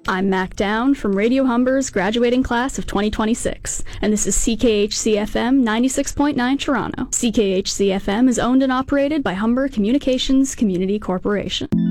I'm Mac Down from Radio Humber's graduating class of 2026, and this is CKHC-FM 96.9 Toronto. CKHC-FM is owned and operated by Humber Communications Community Corporation.